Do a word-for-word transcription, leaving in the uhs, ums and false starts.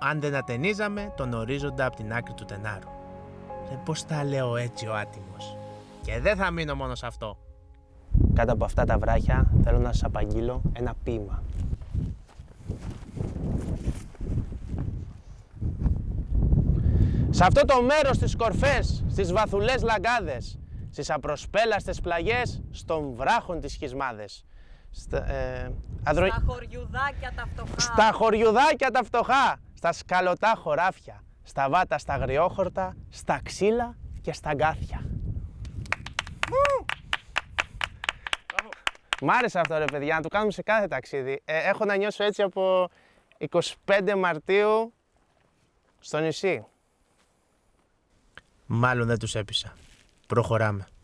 αν δεν ατενίζαμε τον ορίζοντα από την άκρη του Τενάρου. Ρε πώς τα λέω έτσι ο άτιμος. Και δεν θα μείνω μόνο σε αυτό. Κάτω από αυτά τα βράχια θέλω να σας απαγγείλω ένα ποίημα. Σε αυτό το μέρος στις κορφές, στις βαθουλές λαγκάδες, στις απροσπέλαστες πλαγιές, στον βράχον τις σχισμάδες. Στα, ε, αδρο... Στα χωριουδάκια τα φτωχά. Στα χωριουδάκια τα φτωχά, στα σκαλωτά χωράφια, στα βάτα, στα αγριόχορτα, στα ξύλα και στα γκάθια. Μ' άρεσε αυτό ρε παιδιά, να το κάνουμε σε κάθε ταξίδι. Ε, έχω να νιώσω έτσι από εικοστή πέμπτη Μαρτίου στο νησί. Μάλλον δεν τους έπεισα. Προχωράμε.